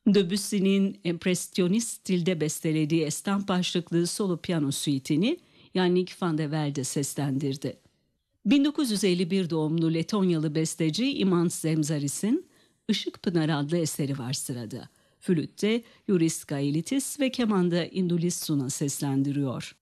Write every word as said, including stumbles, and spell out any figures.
Debussy'nin empresyonist stilde bestelediği Estamp başlıklı solo piyano suite'ini Yannick van de Velde seslendirdi. bin dokuz yüz elli bir doğumlu Letonyalı besteci Imants Zemzaris'in Işık Pınarı adlı eseri var sırada. Flütte Yuris Gaelitis ve kemanda Indulis Suna seslendiriyor.